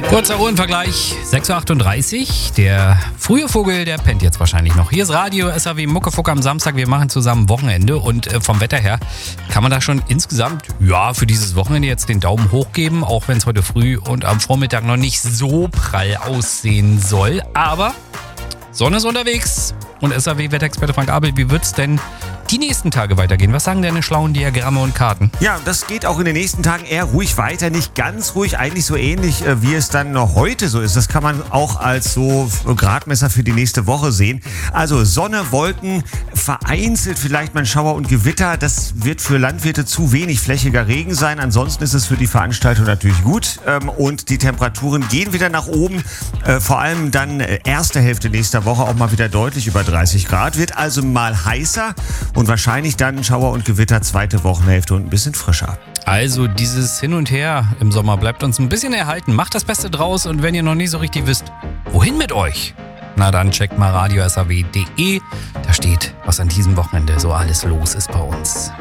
Kurzer Uhrenvergleich, 6.38 Uhr. Der frühe Vogel, der pennt jetzt wahrscheinlich noch. Hier ist Radio SAW Muckefuck am Samstag. Wir machen zusammen Wochenende und vom Wetter her kann man da schon insgesamt, ja, für dieses Wochenende jetzt den Daumen hoch geben, auch wenn es heute früh und am Vormittag noch nicht so prall aussehen soll. Aber Sonne ist unterwegs und SAW-Wetterexperte Frank Abel, wie wird's denn die nächsten Tage weitergehen? Was sagen deine schlauen Diagramme und Karten? Ja, das geht auch in den nächsten Tagen eher ruhig weiter. Nicht ganz ruhig, eigentlich so ähnlich, wie es dann noch heute so ist. Das kann man auch als so Gradmesser für die nächste Woche sehen. Also Sonne, Wolken, vereinzelt vielleicht mal Schauer und Gewitter. Das wird für Landwirte zu wenig flächiger Regen sein. Ansonsten ist es für die Veranstaltung natürlich gut. Und die Temperaturen gehen wieder nach oben. Vor allem dann erste Hälfte nächster Woche auch mal wieder deutlich über 30 Grad. Wird also mal heißer. Und wahrscheinlich dann Schauer und Gewitter zweite Wochenhälfte und ein bisschen frischer. Also dieses Hin und Her im Sommer bleibt uns ein bisschen erhalten. Macht das Beste draus und wenn ihr noch nicht so richtig wisst, wohin mit euch? Na dann checkt mal radiosaw.de. Da steht, was an diesem Wochenende so alles los ist bei uns.